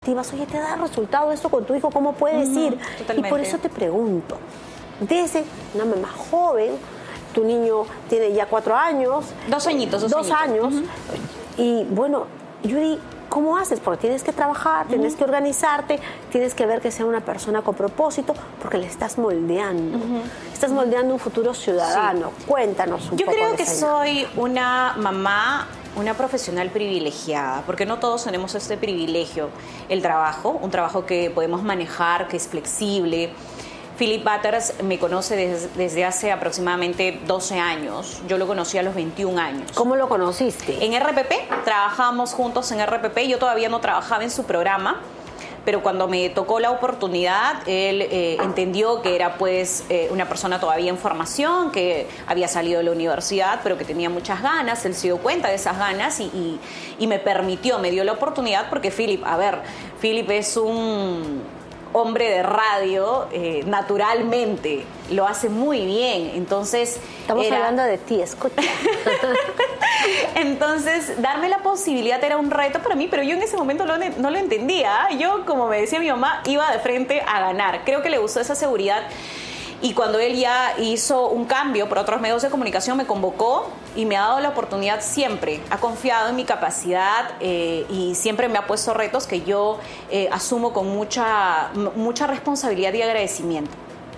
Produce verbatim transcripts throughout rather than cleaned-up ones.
motivas, oye, te da resultado esto con tu hijo, ¿cómo puedes uh-huh, ir? Totalmente. Y por eso te pregunto, desde una mamá joven, tu niño tiene ya cuatro años. Dos añitos, dos, dos añitos. años. Uh-huh. Y bueno, Yuri, ¿cómo haces? Porque tienes que trabajar, uh-huh. tienes que organizarte, tienes que ver que sea una persona con propósito, porque le estás moldeando. Uh-huh. Estás moldeando un futuro ciudadano. Sí. Cuéntanos un Yo poco. Yo creo de que esa soy una mamá, una profesional privilegiada, porque no todos tenemos este privilegio. El trabajo, un trabajo que podemos manejar, que es flexible. Philip Butters me conoce desde, desde hace aproximadamente doce años. Yo lo conocí a los veintiún años. ¿Cómo lo conociste? En R P P, trabajamos juntos en R P P. Yo todavía no trabajaba en su programa, pero cuando me tocó la oportunidad, él eh, entendió que era pues eh, una persona todavía en formación, que había salido de la universidad, pero que tenía muchas ganas. Él se dio cuenta de esas ganas y, y, y me permitió, me dio la oportunidad, porque Philip, a ver, Philip es un hombre de radio, eh, naturalmente, lo hace muy bien, entonces... Estamos era... hablando de ti, escucha. Entonces, darme la posibilidad era un reto para mí, pero yo en ese momento no, no lo entendía. Yo, como me decía mi mamá, iba de frente a ganar. Creo que le gustó esa seguridad. Y cuando él ya hizo un cambio por otros medios de comunicación, me convocó y me ha dado la oportunidad siempre. Ha confiado en mi capacidad eh, y siempre me ha puesto retos que yo eh, asumo con mucha, mucha responsabilidad y agradecimiento.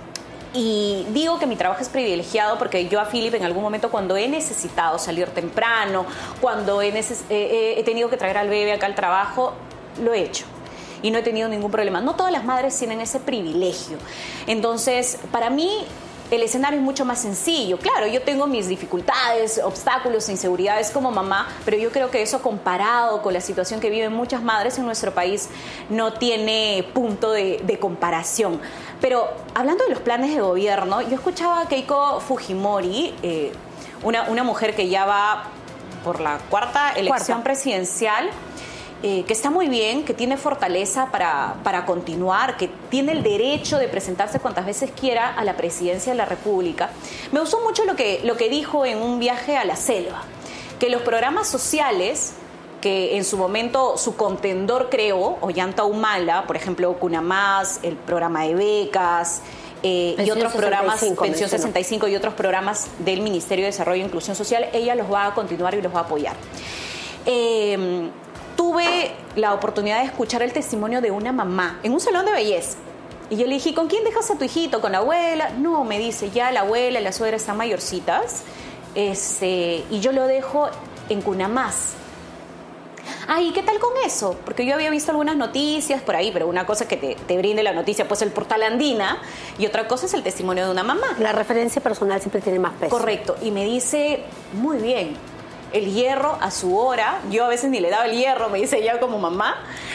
Y digo que mi trabajo es privilegiado porque yo a Philip en algún momento, cuando he necesitado salir temprano, cuando he, neces- eh, he tenido que traer al bebé acá al trabajo, lo he hecho. Y no he tenido ningún problema. No todas las madres tienen ese privilegio. Entonces, para mí, el escenario es mucho más sencillo. Claro, yo tengo mis dificultades, obstáculos, inseguridades como mamá, pero yo creo que eso, comparado con la situación que viven muchas madres en nuestro país, no tiene punto de, de comparación. Pero hablando de los planes de gobierno, yo escuchaba a Keiko Fujimori, eh, una, una mujer que ya va por la cuarta elección cuarta. presidencial, Eh, que está muy bien, que tiene fortaleza para, para continuar, que tiene el derecho de presentarse cuantas veces quiera a la presidencia de la República. Me gustó mucho lo que, lo que dijo en un viaje a la selva, que los programas sociales que en su momento su contendor creó, Ollanta Humala, por ejemplo, Cuna Más, el programa de becas, Eh, y otros programas, Pensión sesenta y cinco y otros programas del Ministerio de Desarrollo e Inclusión Social, ella los va a continuar y los va a apoyar. Eh, Tuve la oportunidad de escuchar el testimonio de una mamá en un salón de belleza. Y yo le dije, ¿con quién dejas a tu hijito? ¿Con la abuela? No, me dice, ya la abuela y la suegra están mayorcitas. Este, y yo lo dejo en Cuna Más. Ay, ¿qué tal con eso? Porque yo había visto algunas noticias por ahí, pero una cosa es que te, te brinde la noticia, pues el portal Andina, y otra cosa es el testimonio de una mamá. La referencia personal siempre tiene más peso. Correcto. Y me dice, muy bien, el hierro a su hora. Yo a veces ni le daba el hierro, me dice ella como mamá,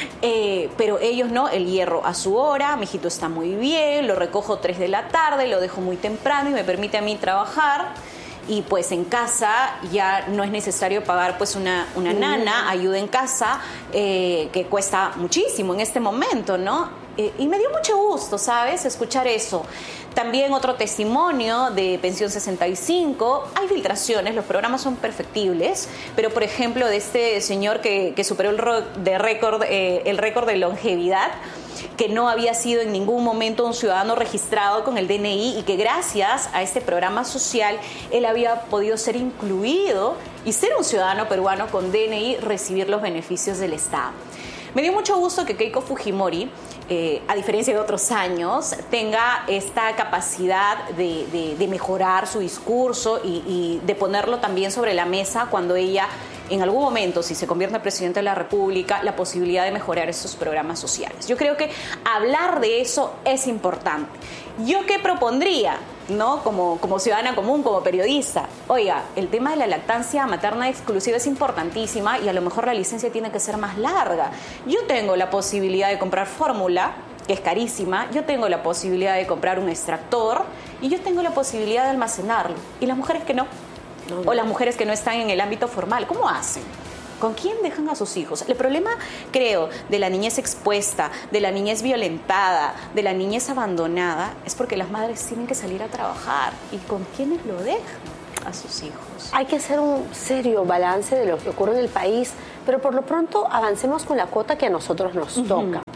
eh, pero ellos no, el hierro a su hora. Mi hijito está muy bien, lo recojo tres de la tarde, lo dejo muy temprano y me permite a mí trabajar. Y pues en casa ya no es necesario pagar pues una, una nana, ayuda en casa, eh, que cuesta muchísimo en este momento, ¿no? Eh, y me dio mucho gusto, ¿sabes?, escuchar eso. También otro testimonio de Pensión sesenta y cinco. Hay filtraciones, los programas son perfectibles, pero por ejemplo de este señor que, que superó el, ro- de récord, eh, el récord de longevidad, que no había sido en ningún momento un ciudadano registrado con el D N I y que gracias a este programa social él había podido ser incluido y ser un ciudadano peruano con D N I, recibir los beneficios del Estado. Me dio mucho gusto que Keiko Fujimori, eh, a diferencia de otros años, tenga esta capacidad de, de, de mejorar su discurso y, y de ponerlo también sobre la mesa cuando ella, en algún momento, si se convierte en presidente de la República, la posibilidad de mejorar esos programas sociales. Yo creo que hablar de eso es importante. ¿Yo qué propondría? ¿No? Como, como ciudadana común, como periodista. Oiga, el tema de la lactancia materna exclusiva es importantísima y a lo mejor la licencia tiene que ser más larga. Yo tengo la posibilidad de comprar fórmula, que es carísima, yo tengo la posibilidad de comprar un extractor y yo tengo la posibilidad de almacenarlo. ¿Y las mujeres que no? No, no. O las mujeres que no están en el ámbito formal, ¿cómo hacen? ¿Con quién dejan a sus hijos? El problema, creo, de la niñez expuesta, de la niñez violentada, de la niñez abandonada, es porque las madres tienen que salir a trabajar. ¿Y con quiénes lo dejan a sus hijos? Hay que hacer un serio balance de lo que ocurre en el país, pero por lo pronto avancemos con la cuota que a nosotros nos uh-huh. toca.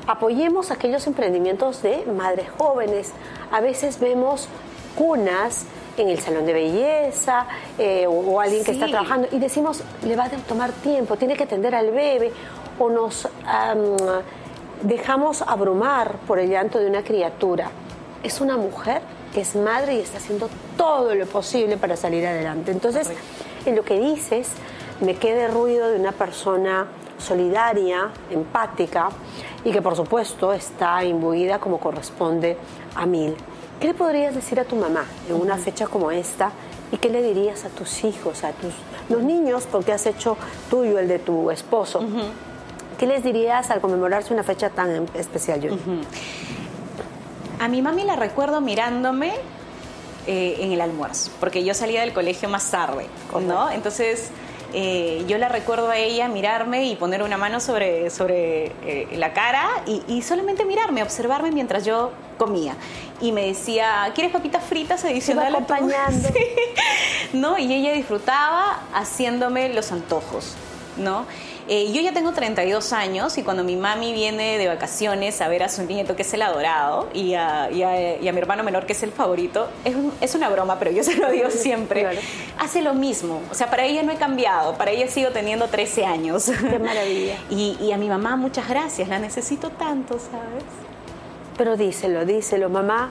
Apoyemos aquellos emprendimientos de madres jóvenes. A veces vemos cunas en el salón de belleza eh, o, o alguien que Sí. está trabajando y decimos, le va a tomar tiempo, tiene que atender al bebé, o nos um, dejamos abrumar por el llanto de una criatura. Es una mujer que es madre y está haciendo todo lo posible para salir adelante. Entonces, Correcto. en lo que dices, me queda el ruido de una persona solidaria, empática y que por supuesto está imbuida como corresponde a mil. ¿Qué le podrías decir a tu mamá en una fecha como esta? ¿Y qué le dirías a tus hijos, a tus los niños, porque has hecho tuyo el de tu esposo? Uh-huh. ¿Qué les dirías al conmemorarse una fecha tan especial, Judy? Uh-huh. A mi mami la recuerdo mirándome eh, en el almuerzo, porque yo salía del colegio más tarde, ¿no? Entonces eh, yo la recuerdo a ella mirarme y poner una mano sobre, sobre eh, la cara y, y solamente mirarme, observarme mientras yo comía. Y me decía, ¿quieres papitas fritas adicionales? Te va acompañando. Sí. ¿No? Y ella disfrutaba haciéndome los antojos, ¿no? Eh, yo ya tengo treinta y dos años y cuando mi mami viene de vacaciones a ver a su nieto, que es el adorado, y a, y a, y a mi hermano menor, que es el favorito, es, un, es una broma, pero yo se lo digo siempre, claro. Hace lo mismo. O sea, para ella no he cambiado, para ella sigo teniendo trece años. Qué maravilla. Y, y a mi mamá, muchas gracias, la necesito tanto, ¿sabes? Pero díselo, díselo, mamá.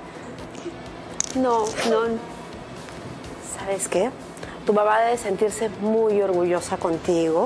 No, no. ¿Sabes qué? Tu mamá debe sentirse muy orgullosa contigo,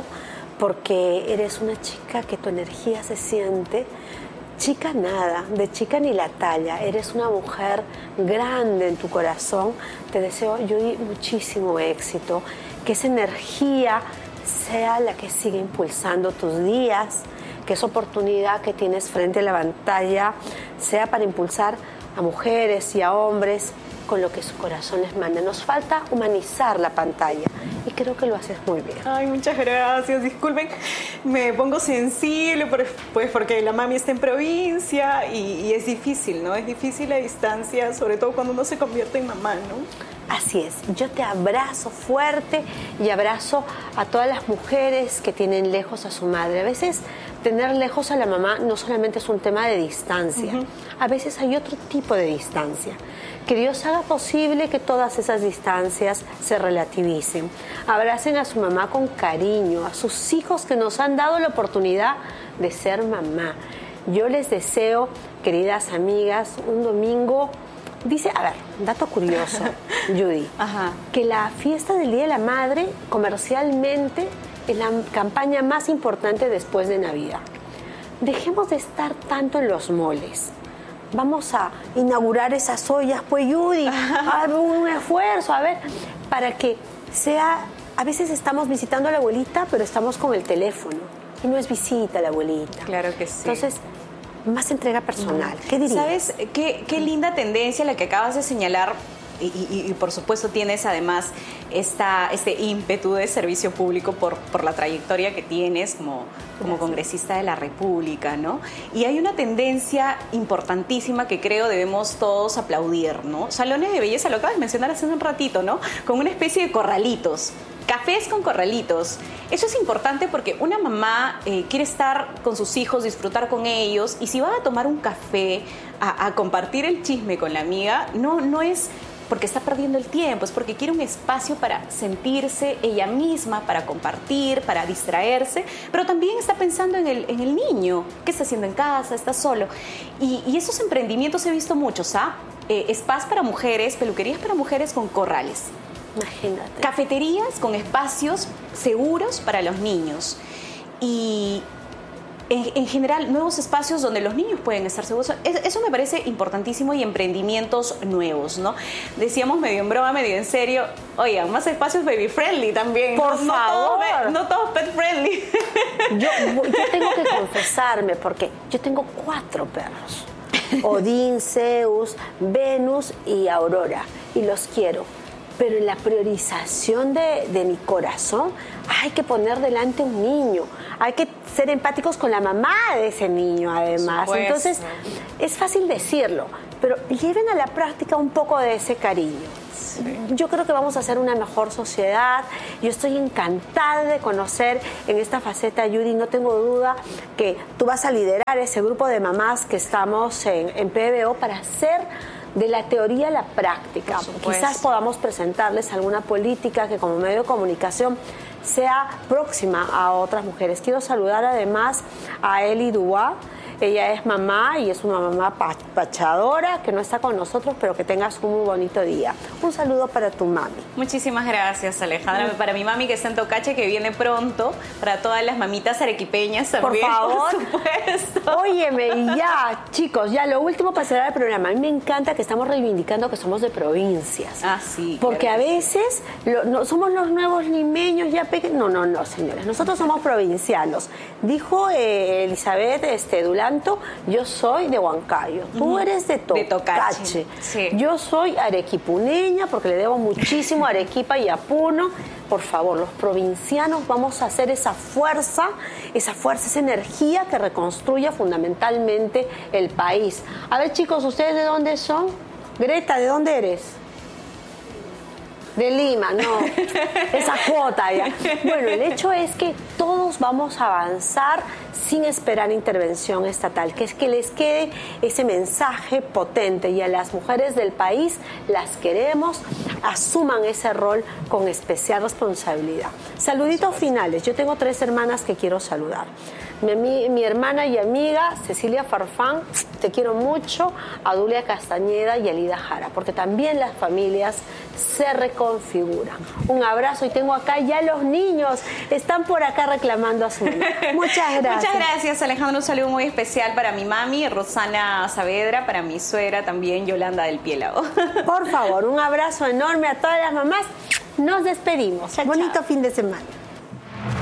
porque eres una chica que tu energía se siente, chica nada, de chica ni la talla, eres una mujer grande en tu corazón. Te deseo, Judy, muchísimo éxito, que esa energía sea la que siga impulsando tus días, que esa oportunidad que tienes frente a la pantalla sea para impulsar a mujeres y a hombres con lo que su corazón les manda. Nos falta humanizar la pantalla y creo que lo haces muy bien. Ay, muchas gracias. Disculpen, me pongo sensible pues porque la mami está en provincia y, y es difícil, ¿no? Es difícil la distancia, sobre todo cuando uno se convierte en mamá, ¿no? Así es. Yo te abrazo fuerte y abrazo a todas las mujeres que tienen lejos a su madre. A veces tener lejos a la mamá no solamente es un tema de distancia, uh-huh. A veces hay otro tipo de distancia. Que Dios haga posible que todas esas distancias se relativicen. Abracen a su mamá con cariño, a sus hijos que nos han dado la oportunidad de ser mamá. Yo les deseo, queridas amigas, un domingo. Dice, a ver, dato curioso, Judy, Ajá. que la fiesta del Día de la Madre comercialmente es la campaña más importante después de Navidad. Dejemos de estar tanto en los moles. Vamos a inaugurar esas ollas, pues Judy, a un esfuerzo, a ver, para que sea, a veces estamos visitando a la abuelita, pero estamos con el teléfono, y no es visita a la abuelita. Claro que sí. Entonces, más entrega personal. ¿Qué dirías? ¿Sabes qué, qué linda tendencia la que acabas de señalar? Y, y, y por supuesto tienes además esta, este ímpetu de servicio público por, por la trayectoria que tienes como, como congresista de la República, ¿no? Y hay una tendencia importantísima que creo debemos todos aplaudir, ¿no? Salones de belleza, lo acabas de mencionar hace un ratito, ¿no? Con una especie de corralitos. Cafés con corralitos. Eso es importante porque una mamá eh, quiere estar con sus hijos, disfrutar con ellos, y si va a tomar un café, a, a compartir el chisme con la amiga, no, no es porque está perdiendo el tiempo, es porque quiere un espacio para sentirse ella misma, para compartir, para distraerse, pero también está pensando en el, en el niño, qué está haciendo en casa, está solo. Y, y esos emprendimientos he visto muchos, ¿ah? Eh, spas para mujeres, peluquerías para mujeres con corrales. Imagínate. Cafeterías con espacios seguros para los niños. Y en, en general, nuevos espacios donde los niños pueden estar seguros. Eso me parece importantísimo, y emprendimientos nuevos, ¿no? Decíamos medio en broma, medio en serio, oigan, más espacios baby friendly también. Por no, favor. No todos, no todos pet friendly. Yo, yo tengo que confesarme porque yo tengo cuatro perros. Odín, Zeus, Venus y Aurora. Y los quiero. pero en la priorización de, de mi corazón hay que poner delante un niño, hay que ser empáticos con la mamá de ese niño además. Entonces es fácil decirlo, pero lleven a la práctica un poco de ese cariño. Sí. Yo creo que vamos a hacer una mejor sociedad. Yo estoy encantada de conocer en esta faceta, Judy, no tengo duda que tú vas a liderar ese grupo de mamás que estamos en, en P B O para hacer de la teoría a la práctica. Quizás podamos presentarles alguna política que como medio de comunicación sea próxima a otras mujeres. Quiero saludar además a Eli Dua. Ella es mamá y es una mamá pachadora que no está con nosotros, pero que tengas un muy bonito día. Un saludo para tu mami. Muchísimas gracias, Alejandra. Para mi mami que está en Tocache, que viene pronto. Para todas las mamitas arequipeñas también. Por favor. Por supuesto. Óyeme, y ya, chicos, ya lo último para cerrar el programa. A mí me encanta que estamos reivindicando que somos de provincias. Ah, sí. Porque a veces lo, no, somos los nuevos limeños ya pequeños. No, no, no, señores. Nosotros somos provincianos. Dijo eh, Elizabeth este, Dulanto, yo soy de Huancayo. Tú eres de Tocache. De Tocache. Sí. Yo soy arequipuneña porque le debo muchísimo a Arequipa y a Puno. Por favor, los provincianos vamos a hacer esa fuerza, esa fuerza, esa energía que reconstruya fundamentalmente el país. A ver, chicos, ¿ustedes de dónde son? Greta, ¿de dónde eres? De Lima, no, esa cuota ya. Bueno, el hecho es que todos vamos a avanzar sin esperar intervención estatal, que es que les quede ese mensaje potente y a las mujeres del país las queremos, asuman ese rol con especial responsabilidad. Saluditos finales, yo tengo tres hermanas que quiero saludar. Mi, mi, mi hermana y amiga Cecilia Farfán, te quiero mucho, a Dulia Castañeda y a Lida Jara, porque también las familias se reconfiguran. Un abrazo y tengo acá ya los niños, están por acá reclamando a su mamá. Muchas gracias. Muchas gracias, Alejandro. Un saludo muy especial para mi mami, Rosana Saavedra, para mi suegra también, Yolanda del Piélago. Por favor, un abrazo enorme a todas las mamás. Nos despedimos. Chao, Bonito chao. Fin de semana.